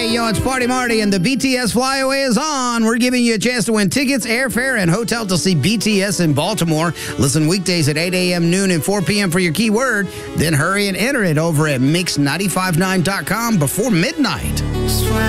yo, it's Party Marty, and the BTS Flyaway is on. We're giving you a chance to win tickets, airfare, and hotel to see BTS in Baltimore. Listen weekdays at 8 a.m., noon, and 4 p.m. for your keyword. Then hurry and enter it over at mix959.com before midnight.